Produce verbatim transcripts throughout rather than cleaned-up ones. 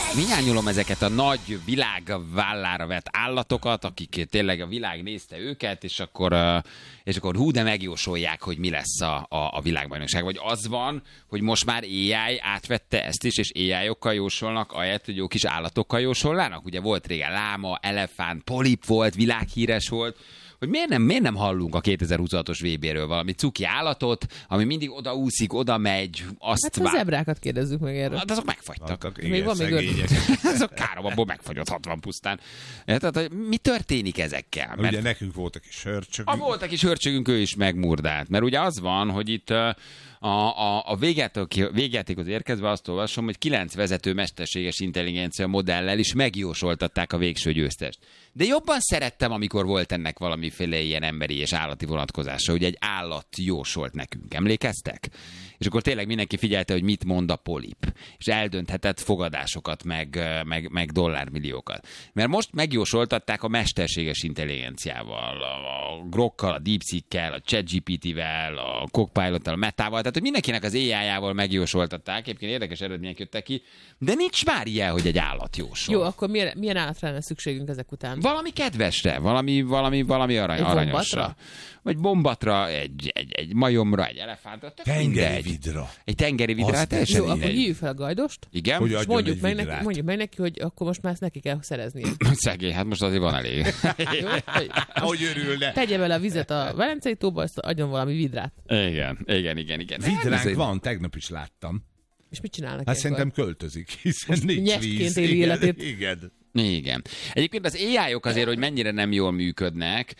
Minyányolom ezeket a nagy világ vállára vett állatokat, akik tényleg a világ nézte őket, és akkor, és akkor hú, de megjósolják, hogy mi lesz a, a, a világbajnokság. Vagy az van, hogy most már á i átvette ezt is, és á i-okkal jósolnak, ahelyett, hogy jó kis állatokkal jósolnának. Ugye volt régen láma, elefánt, polip volt, világhíres volt, hogy miért nem, miért nem hallunk a kétezer-huszonhatos vé bé-ről valami cuki állatot, ami mindig odaúszik, oda megy, azt hát vár... a zebrákat kérdezzük meg erről. Hát azok megfagytak. Akak, még van még azok károm, abból megfagyott hatvan pusztán. Tehát, hogy mi történik ezekkel? Mert... Ugye nekünk voltak is hörcsögünk. A voltak is hörcsögünk, ő is megmurdált. Mert ugye az van, hogy itt a, a, a végjátékhoz érkezve azt olvasom, hogy kilenc vezető mesterséges intelligencia modellel is megjósoltatták a végső győztest. De jobban szerettem, amikor volt ennek valamiféle ilyen emberi és állati vonatkozása, hogy egy állat jósolt nekünk. Emlékeztek? És akkor tényleg mindenki figyelte, hogy mit mond a polip. És eldönthetett fogadásokat, meg, meg, meg dollármilliókat. Mert most megjósoltatták a mesterséges intelligenciával, a Grokkal, a DeepSeek-kel, a ChatGPT-vel, a Copilot-tal, a Metával, tehát hogy mindenkinek az á i-jával megjósoltatták. Egyébként érdekes eredmények jöttek ki, de nincs már ilyen, hogy egy állat jósol. Jó, akkor milyen, milyen állatra lenne szükségünk ezek után? Valami kedvesre, valami, valami, valami arany, aranyosra. Bombatra? Vagy bombatra, egy, egy, egy majomra, egy elefántra. Tengeri vidra. Egy tengeri vidra, teljesen. Jó, akkor hívjuk fel a gajdost. Igen? Hogy és mondjuk meg, neki, mondjuk meg neki, hogy akkor most már ezt neki kell szerezni. Szegény, hát most azért van elég. Jó, hogy, hogy örülne. Tegye bele a vizet a Velencei tóba, azt adjon valami vidrát. Igen, igen, igen. igen. Vidránk van, tegnap is láttam. És mit csinálnak? Hát szerintem költözik, hiszen most nincs víz. Éli életét. Igen. Igen. Egyébként az á i-ok azért, hogy mennyire nem jól működnek,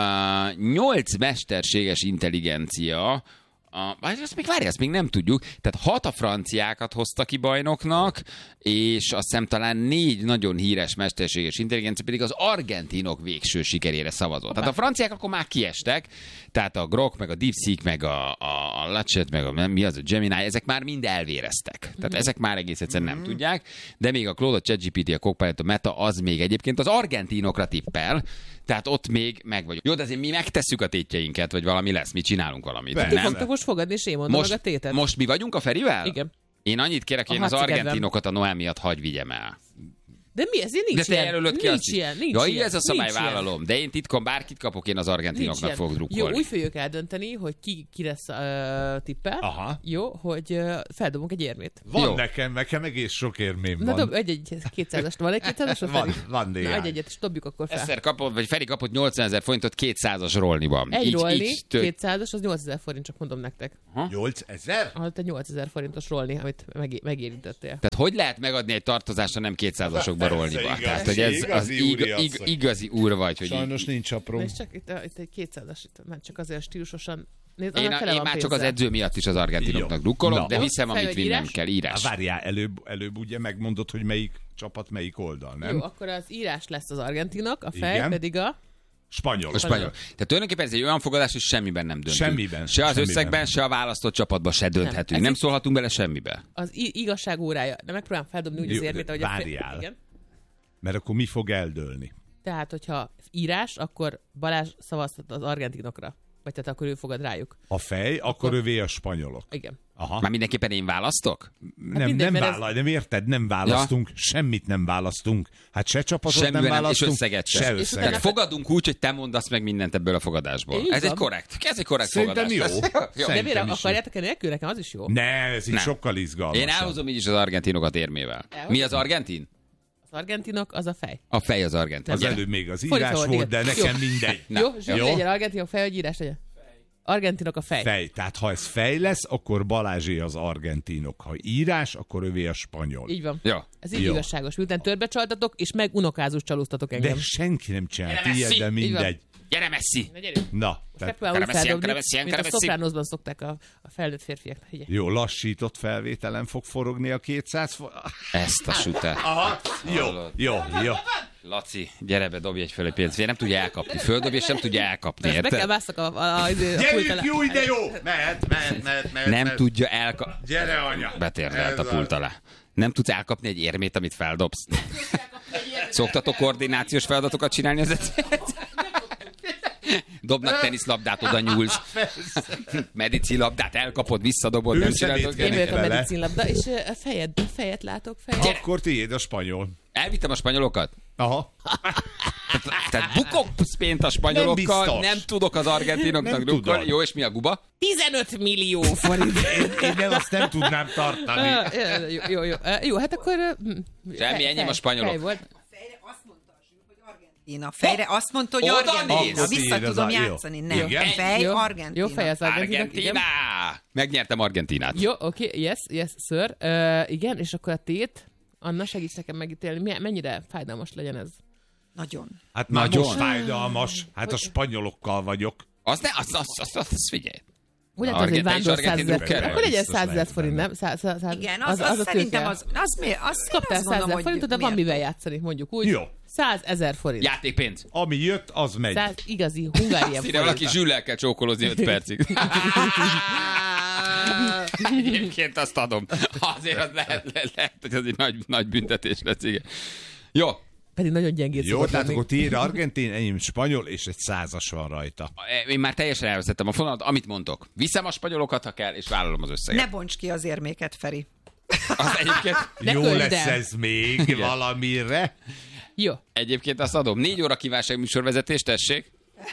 nyolc uh, mesterséges intelligencia, Uh, azt még várj, azt még nem tudjuk. Tehát hat a franciákat hozta ki bajnoknak, és azt hiszem talán négy nagyon híres mesterséges intelligencia pedig az argentinok végső sikerére szavazott. Tehát a franciák akkor már kiestek, tehát a Grok, meg a DeepSeek, meg a, a, a Latchet, meg a, mi az, a Gemini, ezek már mind elvéreztek. Tehát ezek már egész egyszerűen nem tudják, de még a Claude, a ChatGPT, a Copilot, a Meta, az még egyébként az argentinokra tippel, tehát ott még meg vagyok. Jó, de azért mi megtesszük a tétjeinket, vagy valami lesz, mi csinálunk valamit. Ti fogtok most fogadni, és én mondom most, meg a tétet. Most mi vagyunk a Ferivel? Igen. Én annyit kérek, hogy én az argentinokat a Noel miatt hagy vigyem el. De mi ez? Nincs de te ilyen. jelölöd ki nincs azt ilyen. Nincs ja, ilyen. ez a szabály, nincs vállalom. ilyen. De én titkon bárkit kapok, én az argentinoknak fogok drukkolni. Jó, úgy fogjuk eldönteni, hogy ki, ki lesz uh, tippel. Aha. Jó, hogy uh, feldobunk egy érmét. Van Jó. nekem, nekem egész sok érmém Na van. dob egy-egy kétszázast. Van egy kétszázas? Van, van néhány. Na egy-egyet, és dobjuk akkor fel. Eszter kapott, vagy Feri kapott nyolcvanezer forintot kétszázas rolniban. Egy így, rolni, így tő... kétszázas, az nyolcezer forint, csak mondom nektek. nyolcezer? Az egy nyolcezer forintos rolni, amit meg, megérintettél. Tehát hogy lehet megadni egy tartozást, ha nem kétszázasokba rolniba? igaz, Tehát, hogy ez az igazi ig, ig, igazi úr vagy. Hogy sajnos így, nincs apró. És csak itt, itt egy kétszázas, itt, mert csak azért stílusosan. Nézd, Én, a, én már csak az edző miatt is az argentinoknak drukkolok, de hiszem, amit vinnem kell, írás. Várjál, előbb, előbb ugye megmondod, hogy melyik csapat, melyik oldal, nem? Jó, akkor az írás lesz az argentinok, a fej igen. pedig a... Spanyol. A spanyol. Tehát tulajdonképpen ez egy olyan fogadás, hogy semmiben nem döntünk. Semmiben. Se az semmiben. összegben, se a választott csapatban se dönthetünk. Nem, nem szólhatunk bele semmibe. Az igazság órája. De megpróbálom feldobni úgy az érmét, ahogy várjál. a... Igen. Mert akkor mi fog eldőlni? Tehát, hogyha írás, akkor Balázs szavazhat az argentinokra. Vagy tehát akkor ő fogad rájuk. A fej, akkor, akkor övé a spanyolok. Igen. Aha. Már mindenképpen én választok? Nem, minden, nem, ez... vála... nem érted? Nem választunk, ja. Semmit nem választunk. Hát se csapatot semmiben nem nem, választunk, és összeget se sem. összeget. Tehát fogadunk úgy, hogy te mondasz meg mindent ebből a fogadásból. Így ez van. egy korrekt, ez egy korrekt Szerintem fogadás. jó. jó. De miért is akarjátok ennél nélkül? Nekem az is jó. Ne, ez így nem. sokkal izgalmasabb. Én elhozom így is az argentinokat érmével. Elhozom. Mi az argentin? Az argentinok, az a fej. A fej az argentin. Az Gyere. előbb még az írás Fordítva volt, volt, de igen. nekem Jó. mindegy. Na, Jó, Zsuzsi jó. legyen argentinok, fej, vagy írás legyen? Argentinok a fej. Fej. Tehát ha ez fej lesz, akkor Balázsé az argentinok. Ha írás, akkor övé a spanyol. Így van. Jó. Ez így Jó. igazságos. Miután törbe csaltatok, és meg unokázus csalóztatok engem. De senki nem csinált Gyere, ilyet, Messi! de Így mindegy. Gyere, Messi! Na gyerünk. Na, Most tehát megpróbálom úgy Keremesszien, feldobni, keremesszien, mint a keremesszien. Sopranosban szokták a, a felnőtt férfiak. Higgy. jó, lassított felvételen fog forogni a kétszáz fo- Ezt a süte. Aha, jó, jó, jó. Laci, gyere be, dobj egy föl egy pénzt. Nem tudja elkapni. Földobj, és nem tudja elkapni, Meg kell érted? másznak a, a, a, a Gyerünk, jó, de jó! Mehet, mehet, mehet, mehet. Nem mehet. tudja elkapni. Gyere, anya! Betérdelt a Ez pult alá. Nem tudsz elkapni egy érmét, amit feldobsz. Szoktatok koordinációs feladatokat csinálni az edzőt? Dobnak teniszlabdát, oda nyúlsz. Medicinlabdát elkapod, visszadobod, Ő nem szemét csináltok. Én vagyok a Vele. medicinlabda, és a fejed, fejet látok, fejet. Akkor tiéd a spanyol. Elvittem a spanyolokat? Aha. Tehát bukok pént a spanyolokkal, Nem nem, biztos. tudok az argentinoknak Nem drukkolni. tudod. Jó, és mi a guba? tizenöt millió forint. Én nem, azt nem tudnám tartani. Ah, jó, jó, jó. Ah, jó, hát akkor... hm, Semmi, fej- enyém a fej- spanyolok. fej volt. Fejre azt mondta a Zsül, hogy Argentína. Fejre azt mondta, hogy Oda Argentína. néz. Vissza Akkor tudom tiéd az a- játszani. jó. Nem, Igen? fej Jó, Argentína. jó fej az Argentinok, Argentina! igen. Megnyertem Argentinát. Jó, oké, okay, yes, yes, sir. Uh, igen, és akkor a tét, Anna, segíts nekem megítélni, mi- mennyire fájdalmas legyen ez? Nagyon. Hát már Nagyon. most fájdalmas. Hát a spanyolokkal vagyok. Az ne, az, az, az, az, az figyelj. Ugye, ez egy Argentin és vándor argentin százezer drukker. forint. Akkor legyen Biztos százezer lehet forint, benne. nem? Száz, száz, száz, Igen, az, az, az a szerintem tőke. az, az, mi, az én Kaptál azt mondom, százezer hogy forintot, de van miért? mivel játszani, mondjuk úgy. Jó. százezer forint. Játékpénz. Ami jött, az megy. Száz igazi hungárian Ide valaki forint. zsüllel kell csókolózni öt percig. Egyébként azt adom. Azért az lehet, lehet, lehet hogy az egy nagy, nagy büntetés lesz, igen. Jó. Pedig nagyon gyengét Jó, szokott tehát lenni. akkor tiéd argentin, enyém spanyol, és egy százas van rajta. Én már teljesen elveszettem a fonalat, amit mondtok. Viszem a spanyolokat, ha kell, és vállalom az összeget. Ne bonts ki az érméket, Feri. Az egyébként, Ne Jó köld lesz el. ez még valamire. Jó. egyébként azt adom. Négy óra kívánság műsorvezetés, tessék.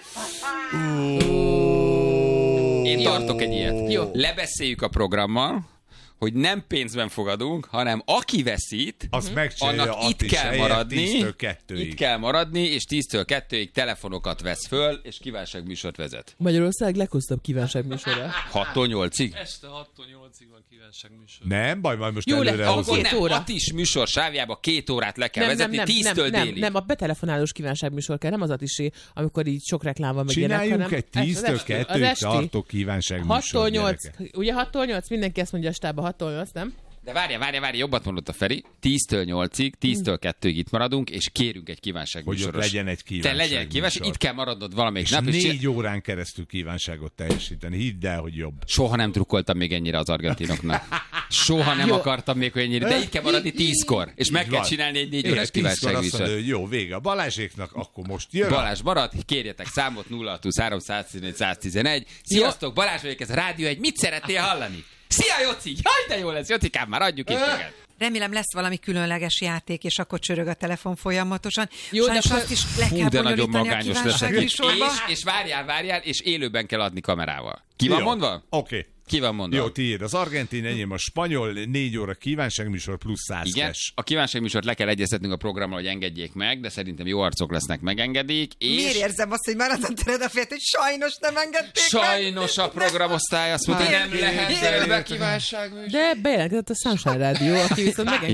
Én tartok egy ilyet. Jó. Lebeszéljük a programmal, hogy nem pénzben fogadunk, hanem aki veszít, Azt megcsinálja annak itt Attis kell helyett maradni, tíztől kettőig. itt kell maradni, és tíztől kettőig telefonokat vesz föl, és kívánságműsort vezet. Magyarország leghosszabb kívánságműsora. hattól nyolcig? Este hattól nyolcig van kívánságműsor. Nem, baj, majd most Jó előre lett, hozom. Akkor Két nem, óra. Attis műsor sávjába két órát le kell vezetni, tíztől nem, délig. nem, a betelefonálós kívánságműsor kell, nem az atisé, amikor így sok reklám van meg ilyenek, Csináljunk hanem egy az tíztől esti, az kettőig esti. tartó kívánságműsor, hattól nyolc, gyerekek. ugye hattól nyolc, mindenki ezt mondja a stába, hattól nyolc, nem? De várja, várja, várja, jobbat mondott a Feri. tíztől nyolcig, tíztől kettőig itt maradunk, és kérünk egy Hogy kívánságműsoros. ott legyen egy Te kívánságműsor. legyen kívánság, itt kell maradnod valamelyik És nap. És négy órán keresztül kívánságot teljesíteni. Hidd el, hogy jobb. soha nem trukkoltam még ennyire az argentinoknak. Soha nem Jó. akartam még ennyire, de itt kell maradni tízkor, és meg Így kell van. csinálni egy négy Igen, órás tízkor azt mondod, kívánságműsort. hogy jó, vége a Balázséknak, akkor most jön. a- Balázs marad, kérjetek számot nulla hat huszonhárom száztizenegy száztizenegy. Sziasztok, Balázs vagyok, ez a Rádió egy. Mit szeretnél hallani? Szia, Joci! Jaj, de jó lesz, Jocikám, már adjuk is neked. Remélem lesz valami különleges játék, és akkor csörög a telefon folyamatosan. Jó, Sajnos de akkor- azt is le Fú, kell de nagyon bonyolítani a magányos lesz. És, kívánságműsorba. és várjál, várjál, és élőben kell adni kamerával. Ki van Jó, mondva? Oké. Ki van mondva? Jó, tiéd az argentin, enyém a spanyol, négy óra kívánságműsor plusz száz Igen, cash. a kívánságműsort le kell egyeztetnünk a programmal, hogy engedjék meg, de szerintem jó arcok lesznek, megengedik. És Miért érzem azt, hogy már azon tered a félt, hogy sajnos nem engedték sajnos a programosztály azt mondta, hogy nem Miért? lehet Miért? élőben kívánságműsor. De bejelentkezett a Sunshine Rádió, aki viszont megengedi